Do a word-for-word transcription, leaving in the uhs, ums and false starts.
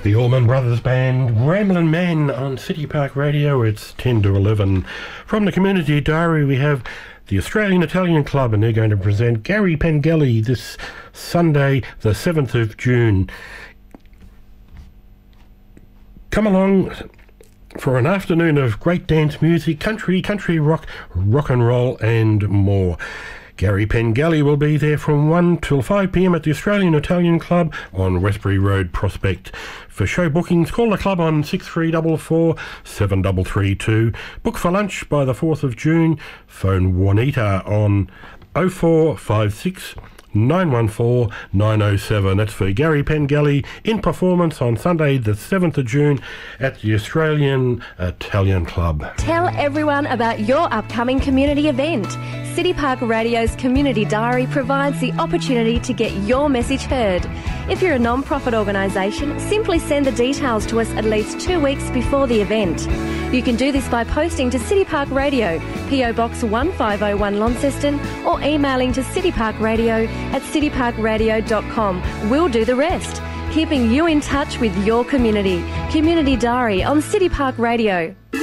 The Allman Brothers Band, Ramblin' Men on City Park Radio. It's ten to eleven. From the Community Diary, we have the Australian Italian Club, and they're going to present Gary Pengelly this Sunday, the seventh of June. Come along for an afternoon of great dance music, country, country rock, rock and roll, and more. Gary Pengelly will be there from one till five p m at the Australian Italian Club on Westbury Road, Prospect. For show bookings, call the club on six three four four, seven three three two. Book for lunch by the fourth of June. Phone Juanita on oh four five six, nine one four, nine oh seven. That's for Gary Pengelly in performance on Sunday the seventh of June at the Australian Italian Club. Tell everyone about your upcoming community event. City Park Radio's Community Diary provides the opportunity to get your message heard. If you're a non-profit organisation, simply send the details to us at least two weeks before the event. You can do this by posting to City Park Radio, P O Box one five oh one Launceston, or emailing to cityparkradio at cityparkradio dot com. We'll do the rest, keeping you in touch with your community. Community Diary on City Park Radio.